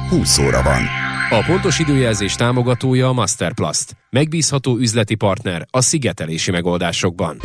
20 óra van. A pontos időjelzés támogatója a Masterplast. Megbízható üzleti partner a szigetelési megoldásokban.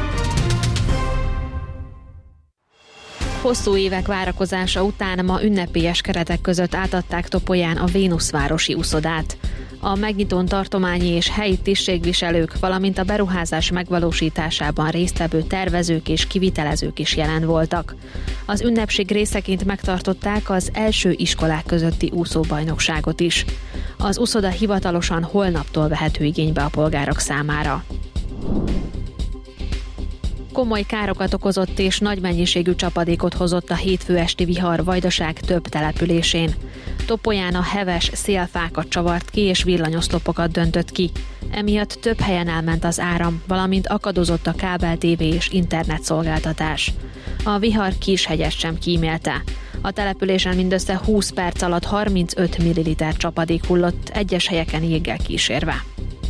Hosszú évek várakozása után ma ünnepélyes keretek között átadták Topolyán a Vénuszvárosi úszodát. A megnyitón tartományi és helyi tisztségviselők, valamint a beruházás megvalósításában résztvevő tervezők és kivitelezők is jelen voltak. Az ünnepség részeként megtartották az első iskolák közötti úszóbajnokságot is. Az úszoda hivatalosan holnaptól vehető igénybe a polgárok számára. Komoly károkat okozott és nagy mennyiségű csapadékot hozott a hétfő esti vihar Vajdaság több településén. Topolyán a heves szél fákat csavart ki és villanyoszlopokat döntött ki. Emiatt több helyen elment az áram, valamint akadozott a kábel TV és internetszolgáltatás. A vihar Kishegyest sem kímélte. A településen mindössze 20 perc alatt 35 ml csapadék hullott, egyes helyeken jéggel kísérve.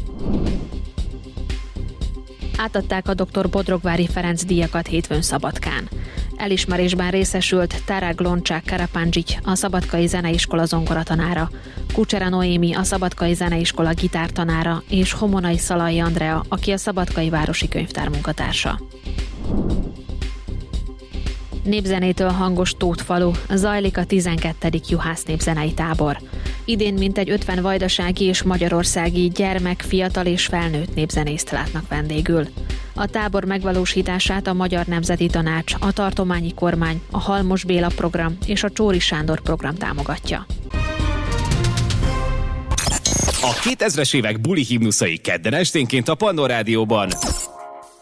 Átadták a dr. Bodrogvári Ferenc díjakat hétfőn Szabadkán. Elismerésben részesült Tarek Loncsák Karapandzsics, a Szabadkai Zeneiskola zongoratanára, Kucsera Noémi, a Szabadkai Zeneiskola gitártanára és Homonai Szalai Andrea, aki a Szabadkai Városi Könyvtár munkatársa. Népzenétől hangos Tótfalu, zajlik a 12. Juhász népzenei tábor. Idén mintegy 50 vajdasági és magyarországi gyermek, fiatal és felnőtt népzenészt látnak vendégül. A tábor megvalósítását a Magyar Nemzeti Tanács, a tartományi kormány, a Halmos Béla program és a Csóri Sándor program támogatja. A 2000-es évek buli himnuszai kedden esténként a Pannó Rádióban.